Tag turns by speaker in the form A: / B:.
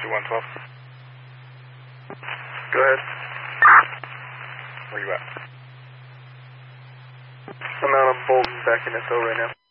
A: 2112.
B: Go ahead.
A: Where you at?
B: I'm out on Bolton back in SO right now.